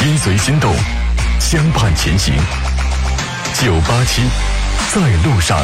跟随心动，相伴前行。987在路上。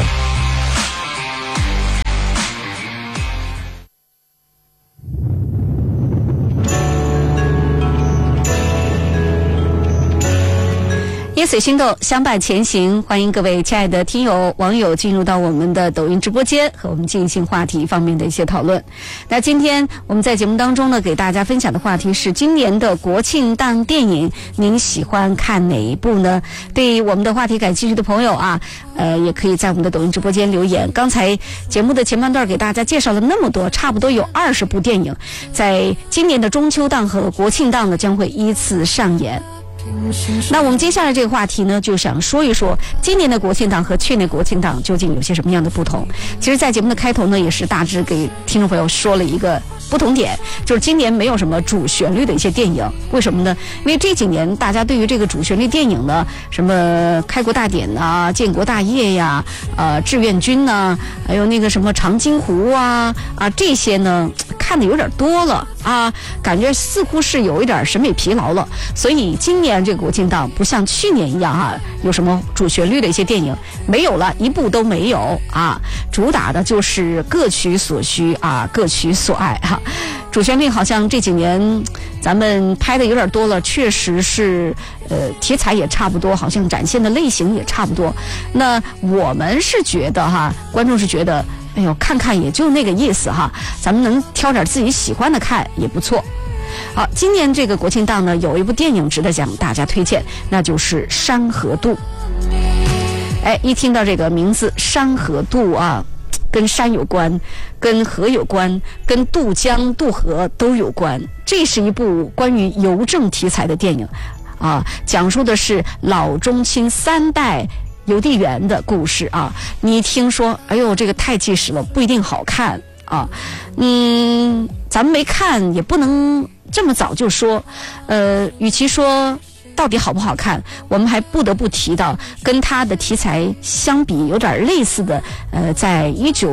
跟随心动，相伴前行。欢迎各位亲爱的听友网友进入到我们的抖音直播间，和我们进行话题方面的一些讨论。那今天我们在节目当中呢，给大家分享的话题是今年的国庆档电影，您喜欢看哪一部呢？对于我们的话题感兴趣的朋友啊，也可以在我们的抖音直播间留言。刚才节目的前半段给大家介绍了那么多，差不多有20部电影，在今年的中秋档和国庆档呢将会依次上演。那我们接下来这个话题呢，就想说一说今年的国庆档和去年国庆档究竟有些什么样的不同。其实在节目的开头呢，也是大致给听众朋友说了一个不同点，就是今年没有什么主旋律的一些电影。为什么呢？因为这几年大家对于这个主旋律电影呢，什么开国大典啊、建国大业呀、志愿军呐，还有那个什么长津湖啊这些呢，看的有点多了啊，感觉似乎是有一点审美疲劳了。所以今年这个国庆档不像去年一样啊，有什么主旋律的一些电影没有了，一部都没有啊。主打的就是各取所需啊，各取所爱哈。主旋律好像这几年咱们拍的有点多了，确实是题材也差不多，好像展现的类型也差不多。那我们是觉得哈，观众是觉得哎呦看看也就那个意思哈，咱们能挑点自己喜欢的看也不错。好，今年这个国庆档呢，有一部电影值得向大家推荐，那就是《山河渡》。哎，一听到这个名字《山河渡》啊，跟山有关，跟河有关，跟渡江渡河都有关。这是一部关于邮政题材的电影啊，讲述的是老中青3代邮递员的故事啊。你听说，哎呦，这个太纪实了，不一定好看啊。咱们没看，也不能这么早就说。与其说到底好不好看，我们还不得不提到跟它的题材相比有点类似的，在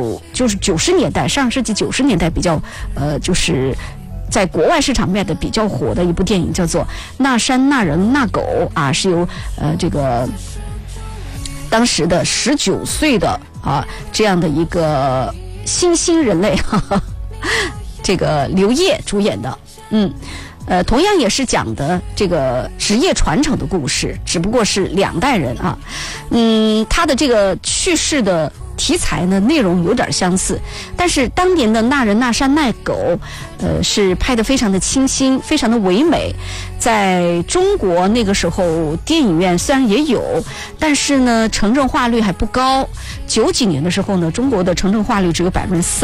90年代，上世纪90年代比较就是在国外市场卖的比较火的一部电影，叫做《那山那人那狗》啊，是由这个当时的19岁的这样的一个新兴人类这个刘烨主演的。同样也是讲的这个职业传承的故事，只不过是2代人啊。他的这个叙事的题材呢，内容有点相似，但是当年的那人那山那狗是拍得非常的清新，非常的唯美。在中国那个时候，电影院虽然也有，但是呢城镇化率还不高。90几年的时候呢，中国的城镇化率只有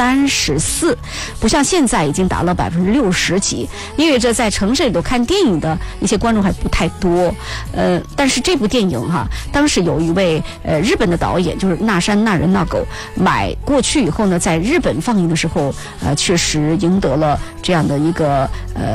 34%，不像现在已经达到60%几，因为这在城市里头看电影的一些观众还不太多。但是这部电影当时有一位日本的导演，就是那山那人那狗，买过去以后呢，在日本放映的时候，确实赢得了这样的一个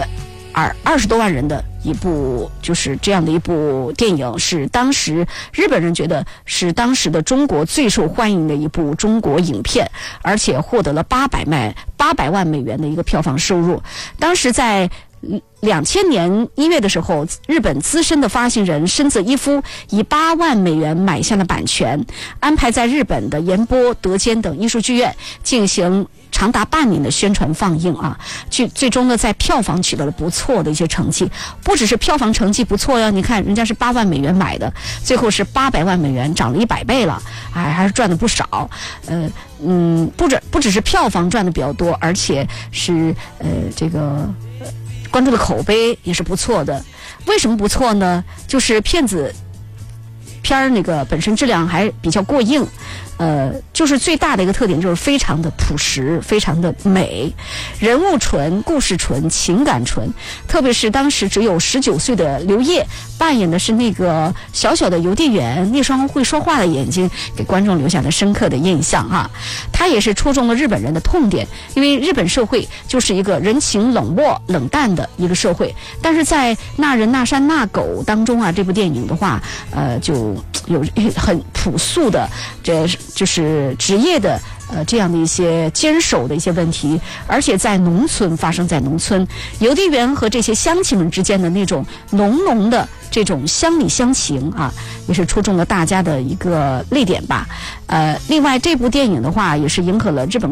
20多万人的一部，就是这样的一部电影，是当时日本人觉得是当时的中国最受欢迎的一部中国影片，而且获得了800万美元的一个票房收入。当时在2000年1月的时候，日本资深的发行人深泽一夫以8万美元买下了版权，安排在日本的岩波、德间等艺术剧院进行长达半年的宣传放映啊，最终呢在票房取得了不错的一些成绩。不只是票房成绩不错呀，你看人家是8万美元买的，最后是800万美元，涨了100倍了，还是赚了不少。不只是票房赚的比较多，而且是这个观众的口碑也是不错的。为什么不错呢？就是片那个本身质量还比较过硬。就是最大的一个特点就是非常的朴实，非常的美，人物纯，故事纯，情感纯。特别是当时只有19岁的刘烨扮演的是那个小小的邮递员，那双会说话的眼睛给观众留下了深刻的印象哈。他也是戳中了日本人的痛点，因为日本社会就是一个人情冷漠冷淡的一个社会，但是在那人那山那狗当中啊，这部电影的话就有很朴素的，这就是职业的这样的一些坚守的一些问题，而且在农村发生在农村，邮递员和这些乡亲们之间的那种浓浓的这种乡里乡情啊，也是戳中了大家的一个泪点吧。另外这部电影的话，也是迎合了日本